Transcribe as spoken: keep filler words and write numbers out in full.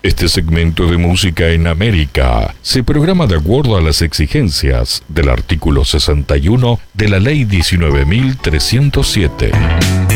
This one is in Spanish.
Este segmento de Música en América se programa de acuerdo a las exigencias del artículo sesenta y uno de la Ley diecinueve mil trescientos siete.